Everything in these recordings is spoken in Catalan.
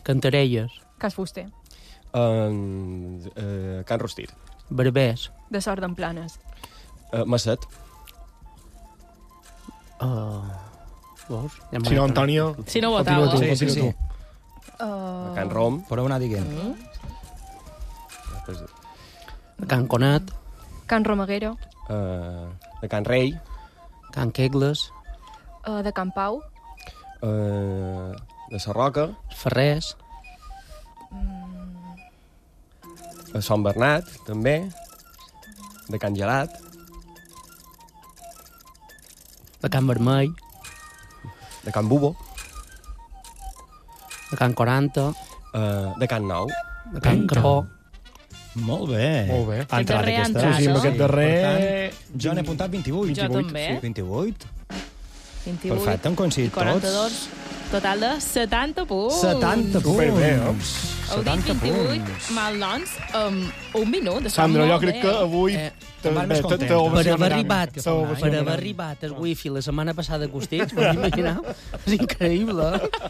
Cantarelles. Cas Fuster. Can Rostit. Berbers. De Sort d'en Planes. Masset. Veus? Si no, Antònia... Si no votava. Continua tu, Sí. continua tu. Can Rom. Podeu anar dient. Després Can Conat. Can Romaguero. de Can Rei. Can Quegles. De Can Pau. De Sarroca. Ferrers. De Sant Bernat, també. De Can Gelat. De Can Vermell. De Can Bubo. De Can 40. De Can Nou. De Can Crepó. Molt bé. Molt bé. Ha entrat darrer ha aquesta. entrat, Sí, amb no? aquest darrer... Per tant, jo n'he apuntat 28. Jo també. 28. 28. Perfecte, hem coincidit I 42. tots. Total de 70 punts. 70 punts. Superbé, Heu dit 28 malnoms amb un minut. Està Sandra, jo molt crec bé. que avui... Te'n vas més content. Per haver arribat, T'ho ovacionaran. per haver arribat el wifi la setmana passada a Costits, m'ho imaginar? És increïble.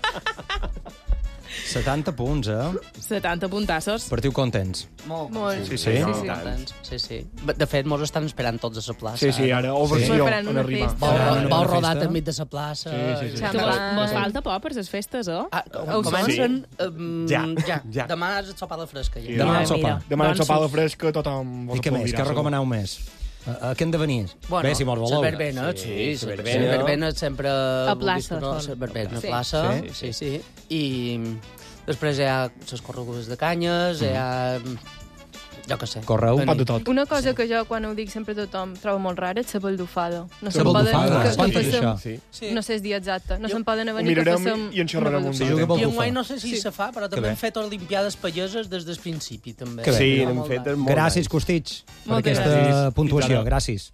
70 punts, 70 puntassos. Partiu contents. Molt. Molt. Sí, Sí? Sí, sí. De fet, mos estan esperant tots a la plaça. Sí, sí, ara, ovació, Esperant en una arribar. festa. Una Vau festa. rodat enmig de la plaça. Sí. Que Xampany. vos falta por per les festes, eh? Comencen... Ja. Demà és sopada fresca. Ja. Demà Mira, el sopar. Demà Doncs la sopada fresca, tothom... I què més? Què recomaneu més? A què hem de venir? Bueno, Bé, si mos voleu. les verbenes, sí. les Les verbenes. verbenes sempre... A plaça, No, són. les verbenes Sí. a plaça, sí. I després hi ha les corregudes de canyes, hi ha... Jo què sé. Correu. Un pot de tot. Una cosa que jo, quan ho dic sempre a tothom, trobo molt rara és la baldufada. No se'n Baldufada? poden... Quan Que és passem, això? Sí. no sé el dia exacte. No se'n poden Ho venir que mirarem passem... i en xerrarem una un baldufada. dia. juga pel I bufar. enguany no sé si se fa, però també bé. hem fet olimpiades palleses des del principi, també. Que bé. Sí, Fa n'hem molt fet d'anys. molt Gràcies, d'anys. Costits, per Moltes aquesta gràcies. puntuació. I tant. Gràcies.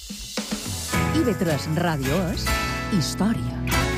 IB3 Ràdio és història.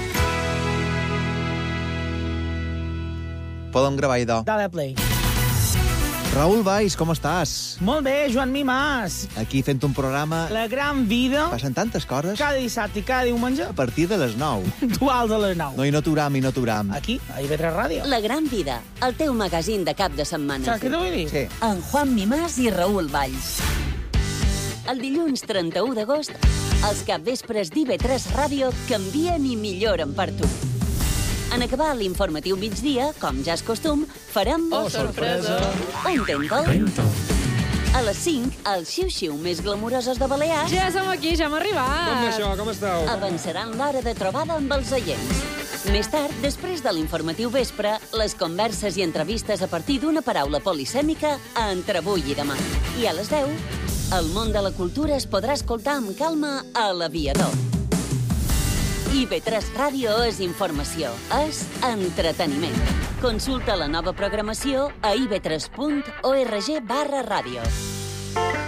Podem gravar, idò. Dale play. Raül Valls, com estàs? Molt bé, Joan Mimàs. Aquí fent un programa... La gran vida, Passen tantes coses cada dissabte i cada diumenge, a partir de les 9. duals a les 9. No, i no t'uram, i no t'uram. Aquí, a IB3 Ràdio. La gran vida, el teu magazín de cap de setmana. Saps què t'ho vull dir? Sí. En Juan Mimàs i Raül Valls. El dilluns 31 d'agost, els capvespres d'IB3 Ràdio canvien i milloren per tu. En acabar l'informatiu migdia, com ja és costum, farem... Oh, sorpresa! Un tèntol. A les 5, els xiu-xiu més glamuroses de Balears Ja som aquí, ja hem arribat. Com esteu? avançaran l'hora de trobada amb els oients. Més tard, després de l'informatiu vespre, les converses i entrevistes a partir d'una paraula polisèmica a Entre avui i demà. I a les 10, el món de la cultura es podrà escoltar amb calma a l'Aviador. IB3 Ràdio és informació, és entreteniment. Consulta la nova programació a ib3.org/ràdio.